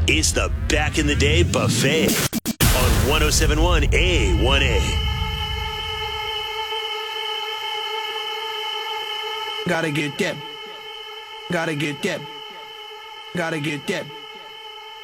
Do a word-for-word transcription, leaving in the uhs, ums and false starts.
It's the Back in the Day Buffet on one oh seven point one A one A. Gotta get that. Gotta get that. Gotta get that.